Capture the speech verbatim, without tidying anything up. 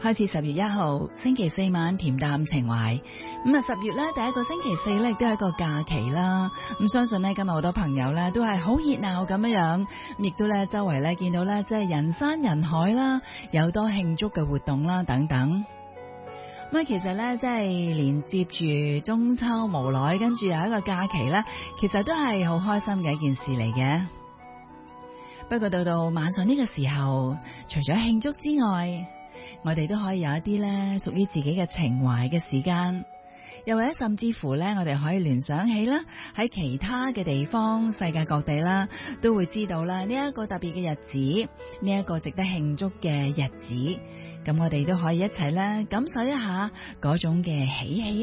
開始十月一號星期四晚恬淡情懷。咁啊十月咧第一個星期四咧亦都係一個假期啦。咁相信咧今日好多朋友咧都係好熱鬧咁樣樣，亦都咧周圍咧見到咧即係人山人海啦，有多慶祝嘅活動啦等等。咁啊其實咧即係連接住中秋無耐，跟住有一個假期咧，其實都係好開心嘅一件事嚟嘅。不過到到晚上呢個時候，除咗慶祝之外，我哋都可以有一啲咧屬於自己嘅情懷嘅時間，又或者甚至乎咧，我哋可以聯想起啦，喺其他嘅地方、世界各地啦，都會知道啦呢一個特別嘅日子，呢一個值得慶祝嘅日子，咁我哋都可以一齊咧感受一下嗰種嘅喜氣。